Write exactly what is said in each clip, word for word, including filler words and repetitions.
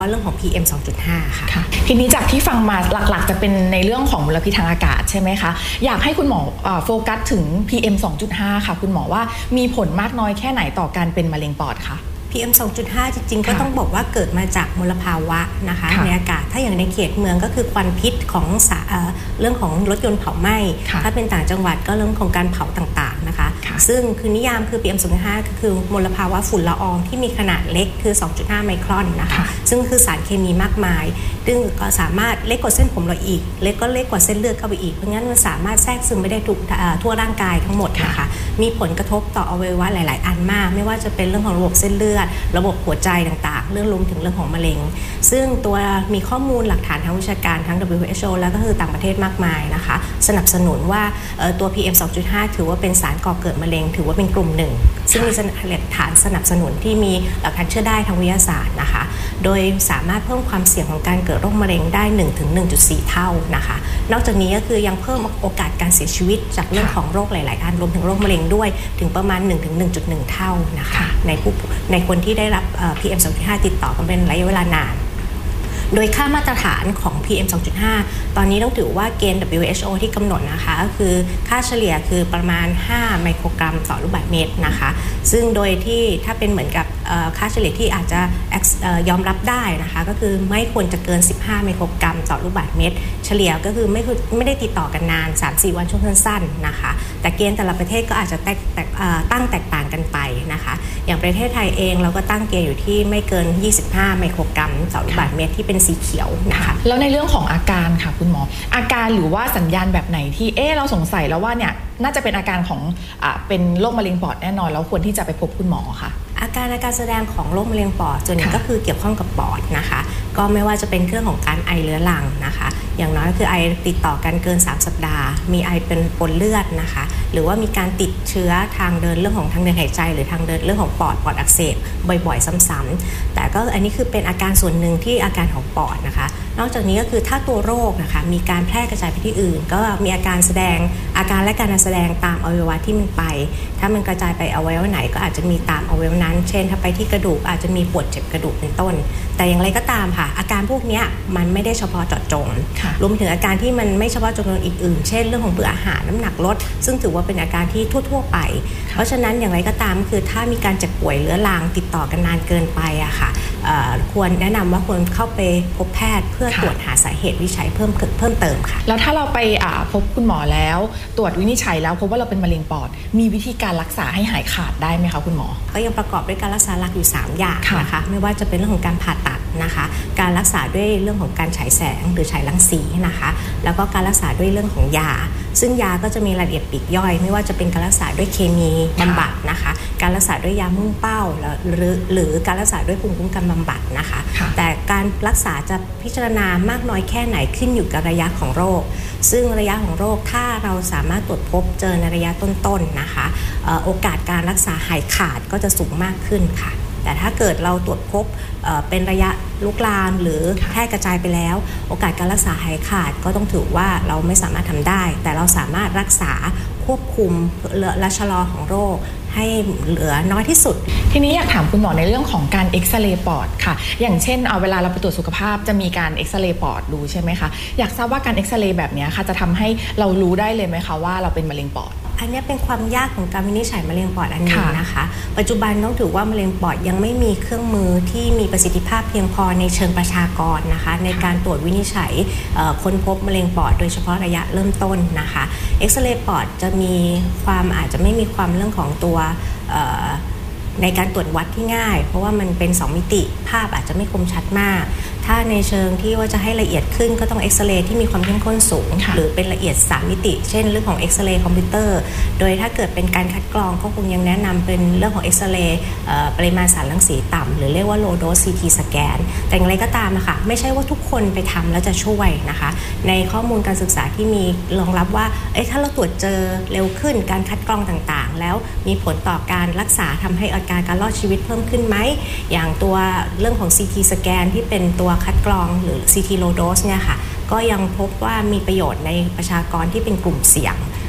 เรื่องของ พี เอ็ม สองจุดห้า ค่ะทีนี้จากที่ฟังมาหลักๆจะเป็นในเรื่องของมลพิษทางอากาศใช่ไหมคะอยากให้คุณหมอโฟกัสถึง พี เอ็ม สองจุดห้า ค่ะคุณหมอว่ามีผลมากน้อยแค่ไหนต่อการเป็นมะเร็งปอดคะพี เอ็ม สองจุดห้า จริงๆก็ต้องบอกว่าเกิดมาจากมลภาวะนะคะในอากาศถ้าอย่างในเขตเมืองก็คือควันพิษของเรื่องของรถยนต์เผาไหม้ถ้าเป็นต่างจังหวัดก็เรื่องของการเผาต่างๆนะคะซึ่งคือนิยามคือ พี เอ็ม สองจุดห้า ก็คือมลภาวะฝุ่นละอองที่มีขนาดเล็กคือ สองจุดห้า ไมครอนนะคะซึ่งคือสารเคมีมากมายซึ่งก็สามารถเล็กกว่าเส้นผมเราอีกเล็กก็เล็กกว่าเส้นเลือดเข้าไปอีกเพราะงั้นมันสามารถแทรกซึมไปได้ทุกทั่วร่างกายทั้งหมดนะคะมีผลกระทบต่ออวัยวะหลายๆอันมากไม่ว่าจะเป็นเรื่องของระบบเส้นเลือดระบบหัวใจต่างๆเรื่องรวมถึงเรื่องของมะเร็งซึ่งตัวมีข้อมูลหลักฐานทางวิชาการทั้ง ดับเบิลยู เอช โอ แล้วก็คือต่างประเทศมากมายนะคะสนับสนุนว่าตัว พี เอ็ม สองจุดห้า ถือว่าเป็นสารก่อเกิดมะเร็งถือว่าเป็นกลุ่มหนึ่งซึ่งมีหลักฐานสนับสนุนที่มีหลักฐานเชื่อได้ทางวิทยาศาสตร์นะคะโดยสามารถเพิ่มความเสี่ยงของการเกิดโรคมะเร็งได้ หนึ่งถึงหนึ่งจุดสี่ เท่านะคะนอกจากนี้ก็คือยังเพิ่มโอกาสการเสียชีวิตจากเรื่องของโรคหลายๆอันรวมถึงโรคมะเร็งด้วยถึงประมาณ หนึ่งถึงหนึ่งจุดหนึ่ง เท่านะคะในผู้ในคนที่ได้รับ พี เอ็ม สองจุดห้า ติดต่อกันเป็นระยะเวลานานโดยค่ามาตรฐานของ พี เอ็ม สองจุดห้า ตอนนี้ต้องถือว่าเกณฑ์ ดับเบิลยู เอช โอ ที่กำหนดนะคะก็คือค่าเฉลี่ยคือประมาณห้าไมโครกรัมต่อลูกบาศก์เมตรนะคะซึ่งโดยที่ถ้าเป็นเหมือนกับค่าเฉลี่ยที่อาจจะยอมรับได้นะคะก็คือไม่ควรจะเกินสิบห้าไมโครกรัมต่อลูกบาศก์เมตรเฉลี่ยก็คือไม่ไม่ได้ติดต่อกันนาน สามถึงสี่ วันช่วงสั้นๆนะคะแต่เกณฑ์แต่ละประเทศก็อาจจะแตกแตกตั้งแตกต่างกันไปนะคะอย่างประเทศไทยเองเราก็ตั้งเกณฑ์อยู่ที่ไม่เกินยี่สิบห้าไมโครกรัมต่อลูกบาศก์เมตรที่เป็นสีเขียวนะคะแล้วในเรื่องของอาการค่ะคุณหมออาการหรือว่าสัญญาณแบบไหนที่เอ๊ะเราสงสัยแล้วว่าเนี่ยน่าจะเป็นอาการของอ่าเป็นโรคมะเร็งปอดแน่นอนแล้วควรที่จะไปพบคุณหมอค่ะอาการอาการแสดงของโรคมะเร็งปอดส่วนใหญ่ก็คือเกี่ยวข้องกับปอดนะคะก็ไม่ว่าจะเป็นเรื่องของการไอเรื้อรังนะคะอย่างน้อยคือไอติดต่อกันเกินสามสัปดาห์มีไอเป็นปนเลือดนะคะหรือว่ามีการติดเชื้อทางเดินเรื่องของทางเดินหายใจหรือทางเดินเรื่องของปอดปอดอักเสบบ่อยๆซ้ำๆแต่ก็อันนี้คือเป็นอาการส่วนหนึ่งที่อาการของปอดนะคะนอกจากนี้ก็คือถ้าตัวโรคนะคะมีการแพร่กระจายไปที่อื่นก็มีอาการแสดงอาการและการแสดงตามอวัยวะที่มันไปถ้ามันกระจายไปอวัยวะไหนก็อาจจะมีตามอวัยวะนั้นเช่นถ้าไปที่กระดูกอาจจะมีปวดเจ็บกระดูกเป็นต้นแต่อย่างไรก็ตามค่ะอาการพวกนี้มันไม่ได้เฉพาะเจาะจงรวมถึงอาการที่มันไม่เฉพาะเจาะจงอีกอื่นเช่นเรื่องของเบื่ออาหารน้ำหนักลดซึ่งถือว่าเป็นอาการที่ทั่วๆไปเพราะฉะนั้นอย่างไรก็ตามคือถ้ามีการเจ็บป่วยเรื้อรังติดต่อกันนานเกินไปอะค่ะควรแนะนำว่าควรเข้าไปพบแพทย์เพื่อตรวจหาสาเหตุวิจัยเพิ่มเพิ่มเติมค่ะแล้วถ้าเราไปพบคุณหมอแล้วตรวจวินิจฉัยแล้วพบว่าเราเป็นมะเร็งปอดมีวิธีการรักษาให้หายขาดได้ไหมคะคุณหมอก็ยังประกอบด้วยการรักษาหลักอยู่สามอย่างนะคะไม่ว่าจะเป็นเรื่องของการผ่าตัดนะคะการรักษาด้วยเรื่องของการฉายแสงหรือฉายรังสีนะคะแล้วก็การรักษาด้วยเรื่องของยาซึ่งยาก็จะมีรายละเอียดปลีกย่อยไม่ว่าจะเป็นการรักษาด้วยเคมีบำบัดนะคะการรักษาด้วยยามุ่งเป้าหรือหรือการรักษาด้วยภูมิคุ้มกันบำบัดนะคะแต่การรักษาจะพิจารณามากน้อยแค่ไหนขึ้นอยู่กับระยะของโรคซึ่งระยะของโรคถ้าเราสามารถตรวจพบเจอในระยะต้นๆนะคะโอกาสการรักษาหายขาดก็จะสูงมากขึ้นค่ะแต่ถ้าเกิดเราตรวจพบเป็นระยะลุกลามหรือแพร่กระจายไปแล้วโอกาสการรักษาหายขาดก็ต้องถือว่าเราไม่สามารถทำได้แต่เราสามารถรักษาควบคุมและชะลอของโรคให้เหลือน้อยที่สุดทีนี้อยากถามคุณหมอในเรื่องของการเอ็กซเรย์ปอดค่ะอย่างเช่นเอาเวลาเราไปตรวจสุขภาพจะมีการเอ็กซเรย์ปอดดูใช่ไหมคะอยากทราบว่าการเอ็กซเรย์แบบนี้ค่ะจะทำให้เรารู้ได้เลยไหมคะว่าเราเป็นมะเร็งปอดอันนี้เป็นความยากของการวินิจฉัยมะเร็งปอดอันนี้นะคะปัจจุบันต้องถือว่ามะเร็งปอดยังไม่มีเครื่องมือที่มีประสิทธิภาพเพียงพอในเชิงประชากรนะคะในการตรวจวินิจฉัยค้นพบมะเร็งปอดโดยเฉพาะระยะเริ่มต้นนะคะเอ็กซเรย์ปอดจะมีความอาจจะไม่มีความเรื่องของตัวในการตรวจวัดที่ง่ายเพราะว่ามันเป็นสองมิติภาพอาจจะไม่คมชัดมากถ้าในเชิงที่ว่าจะให้ละเอียดขึ้นก็ต้องเอ็กซเรย์ที่มีความเข้มข้นสูงหรือเป็นละเอียดสามมิติเช่นเรื่องของเอ็กซเรย์คอมพิวเตอร์โดยถ้าเกิดเป็นการคัดกรองก็คงยังแนะนำเป็นเรื่องของเอ็กซเรย์ปริมาณสารรังสีต่ำหรือเรียกว่า low dose ซี ที สแกนแต่อย่างไรก็ตามนะคะไม่ใช่ว่าทุกคนไปทำแล้วจะช่วยนะคะในข้อมูลการศึกษาที่มีรองรับว่าเอ้ถ้าเราตรวจเจอเร็วขึ้นการคัดกรองต่างๆแล้วมีผลต่อการรักษาทำให้อาการการรอดชีวิตเพิ่มขึ้นไหมอย่างตัวเรื่องของ ซี ที สแกนที่เป็นตัวคัดกรองหรือ ซี ที low dose เนี่ยค่ะก็ยังพบว่ามีประโยชน์ในประชากรที่เป็นกลุ่มเสี่ยง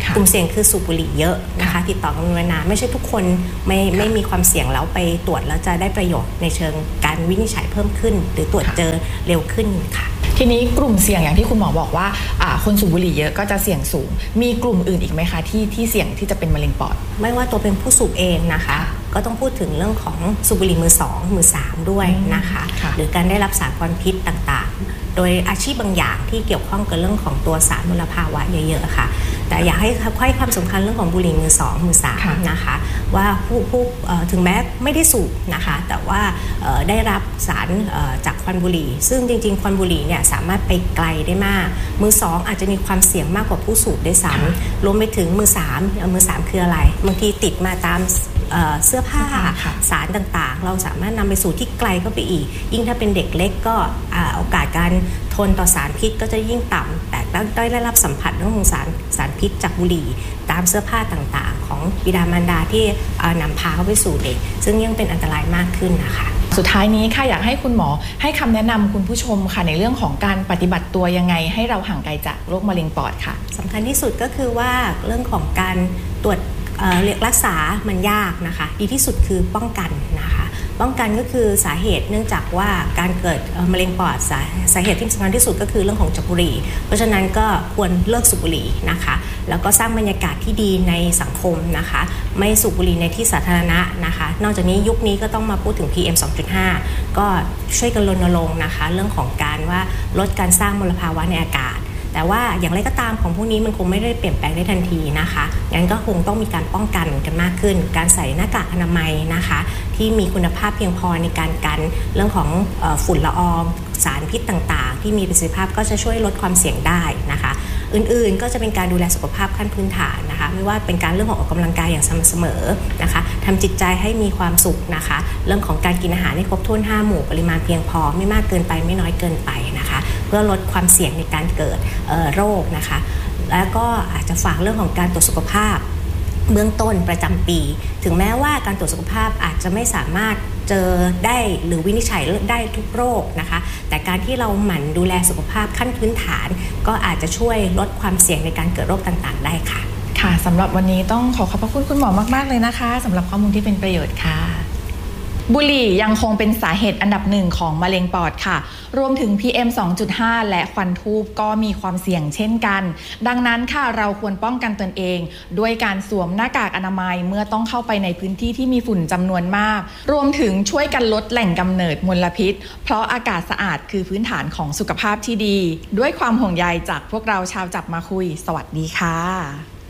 กลุ่มเสี่ยงคือสูบบุหรี่เยอะนะคะติดต่อกันมานานไม่ใช่ทุกคนไม่ไม่มีความเสี่ยงแล้วไปตรวจแล้วจะได้ประโยชน์ในเชิงการวินิจฉัยเพิ่มขึ้นหรือตรวจเจอเร็วขึ้นค่ะทีนี้กลุ่มเสี่ยงอย่างที่คุณหมอบอกว่าคนสูบบุหรี่เยอะก็จะเสี่ยงสูงมีกลุ่มอื่นอีกไหมคะที่ที่เสี่ยงที่จะเป็นมะเร็งปอดไม่ว่าตัวเป็นผู้สูบเองนะคะก็ต้องพูดถึงเรื่องของสูบบุหรี่มือสองมือสามด้วยนะคะหรือการได้รับสารควันพิษต่างๆโดยอาชีพบางอย่างที่เกี่ยวข้องกับเรื่องของตัวสารมลภาวะเยอะๆค่ะแต่อยากให้ให้ความสำคัญเรื่องของบุหรี่มือสองมือสามนะคะว่าผู้ผู้ถึงแม้ไม่ได้สูบนะคะแต่ว่าได้รับสารจากควันบุหรี่ซึ่งจริงๆควันบุหรี่เนี่ยสามารถไปไกลได้มากมือสองอาจจะมีความเสี่ยงมากกว่าผู้สูบได้ซ้ำรวมไปถึงมือสามมือสามคืออะไรบางทีติดมาตามเสื้อผ้าสารต่างๆเราสามารถนำไปสู่ที่ไกลก็ไปอีกยิ่งถ้าเป็นเด็กเล็กก็โอกาสการทนต่อสารพิษก็จะยิ่งต่ำแต่ได้ได้รับสัมผัสเรื่องของสารสารพิษจากบุหรี่ตามเสื้อผ้าต่างๆของบิดามารดาที่นำพาเข้าไปสู่เด็กซึ่งยังเป็นอันตรายมากขึ้นนะคะสุดท้ายนี้ค่ะอยากให้คุณหมอให้คำแนะนำคุณผู้ชมค่ะในเรื่องของการปฏิบัติตัวยังไงให้เราห่างไกลจากโรคมะเร็งปอดค่ะสำคัญที่สุดก็คือว่าเรื่องของการตรวจรักษามันยากนะคะดีที่สุดคือป้องกันนะคะป้องกันก็คือสาเหตุเนื่องจากว่าการเกิดมะเร็งปอดสาสาเหตุที่สำคัญที่สุดก็คือเรื่องของจากบุหรี่เพราะฉะนั้นก็ควรเลิกสูบบุหรี่นะคะแล้วก็สร้างบรรยากาศที่ดีในสังคมนะคะไม่สูบบุหรี่ในที่สาธารณะนะคะนอกจากนี้ยุคนี้ก็ต้องมาพูดถึง พี เอ็ม สองจุดห้า ก็ช่วยกันรณรงค์นะคะเรื่องของการว่าลดการสร้างมลภาวะในอากาศแต่ว่าอย่างไรก็ตามของพวกนี้มันคงไม่ได้เปลี่ยนแปลงได้ทันทีนะคะงั้นก็คงต้องมีการป้องกันกันมากขึ้นการใส่หน้ากากอนามัยนะคะที่มีคุณภาพเพียงพอในการกันเรื่องของเอ่อฝุ่นละอองสารพิษต่างๆที่มีประสิทธิภาพก็จะช่วยลดความเสี่ยงได้นะคะอื่นๆก็จะเป็นการดูแลสุขภาพขั้นพื้นฐานนะคะไม่ว่าเป็นการเรื่องของออกกำลังกายอย่างสม่ำเสมอนะคะทำจิตใจให้มีความสุขนะคะเรื่องของการกินอาหารให้ครบถ้วนห้าหมู่ปริมาณเพียงพอไม่มากเกินไปไม่น้อยเกินไปนะคะเพื่อลดความเสี่ยงในการเกิดโรคนะคะแล้วก็อาจจะฝากเรื่องของการตรวจสุขภาพเบื้องต้นประจำปีถึงแม้ว่าการตรวจสุขภาพอาจจะไม่สามารถเจอได้หรือวินิจฉัยได้ทุกโรคนะคะแต่การที่เราหมั่นดูแลสุขภาพขั้นพื้นฐานก็อาจจะช่วยลดความเสี่ยงในการเกิดโรคต่างๆได้ค่ะค่ะสำหรับวันนี้ต้องขอขอบพระคุณคุณหมอมากๆเลยนะคะสำหรับข้อมูลที่เป็นประโยชน์ค่ะบุหรี่ยังคงเป็นสาเหตุอันดับหนึ่งของมะเร็งปอดค่ะรวมถึง พี เอ็ม สองจุดห้า และควันทูบก็มีความเสี่ยงเช่นกันดังนั้นค่ะเราควรป้องกันตนเองด้วยการสวมหน้ากากอนามัยเมื่อต้องเข้าไปในพื้นที่ที่มีฝุ่นจำนวนมากรวมถึงช่วยกันลดแหล่งกำเนิดมลพิษเพราะอากาศสะอาดคือพื้นฐานของสุขภาพที่ดีด้วยความห่วงใยจากพวกเราชาวจับมาคุยสวัสดีค่ะ